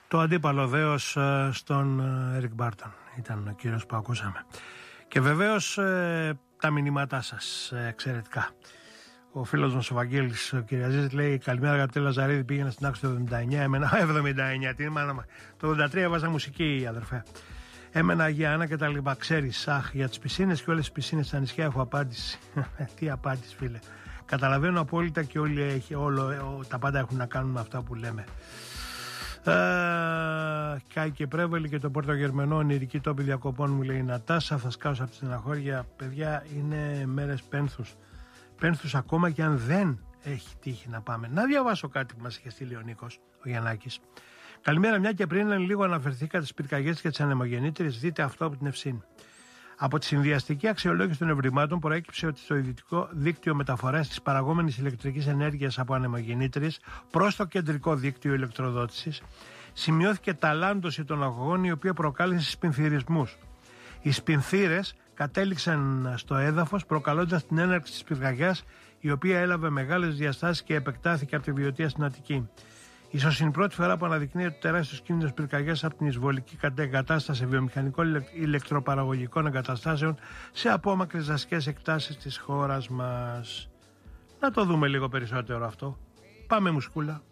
Το αντίπαλο δέος στον Έρικ Μπάρτον ήταν ο κύριος που ακούσαμε. Και βεβαίως τα μηνύματά σας εξαιρετικά. Ο φίλος μας ο Βαγγέλης, ο Κυριαζής, λέει: καλημέρα αγαπητέ Λαζαρίδη, πήγαινα στην άξιο το 79, έμενα 79, τι μάνα, το 83 έβαζα μουσική αδερφέ. Έμενα Αγία Άννα και τα λοιπά. Ξέρεις, για τις πισίνες και όλες τις πισίνες στα νησιά έχω απάντηση. Τι απάντηση, φίλε. Καταλαβαίνω απόλυτα και όλοι τα πάντα έχουν να κάνουν με αυτά που λέμε. Κάει και Πρέβολη και το Πορτογερμενό, ονειρική τόπη διακοπών, μου λέει η Νατάσα. Θα σκάσω από τη στεναχώρια. Παιδιά, είναι μέρες πένθους. Πένθους ακόμα και αν δεν έχει τύχει να πάμε. Να διαβάσω κάτι που μας είχε στείλει ο Νίκος, ο Γιαννάκης. Καλημέρα, μια και πριν λίγο αναφερθήκατε στις πυρκαγιές και τις ανεμογεννήτριες, δείτε αυτό από την Ευσύν. Από τη συνδυαστική αξιολόγηση των ευρημάτων προέκυψε ότι στο ιδιωτικό δίκτυο μεταφοράς της παραγόμενης ηλεκτρικής ενέργειας από ανεμογεννήτριες προς το κεντρικό δίκτυο ηλεκτροδότησης σημειώθηκε ταλάντωση των αγωγών, η οποία προκάλεσε σπινθυρισμούς. Οι σπινθύρες κατέληξαν στο έδαφος, προκαλώντας την έναρξη της πυρκαγιάς, η οποία έλαβε μεγάλες διαστάσεις και επεκτάθηκε από τη Βιωτία στην Αττική. Ίσως είναι η πρώτη φορά που αναδεικνύεται το τεράστιο κίνδυνος πυρκαγιάς από την εισβολική εγκατάσταση βιομηχανικών ηλεκτροπαραγωγικών εγκαταστάσεων σε απόμακρες δασικές εκτάσεις της χώρας μας. Να το δούμε λίγο περισσότερο αυτό. Πάμε μουσκούλα.